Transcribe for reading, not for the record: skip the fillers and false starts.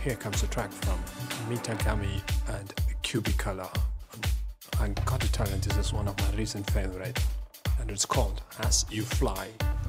here comes a track from Mitagami and Cubicolor. I got to tell you, this is one of my recent favorite, and it's called As You Fly.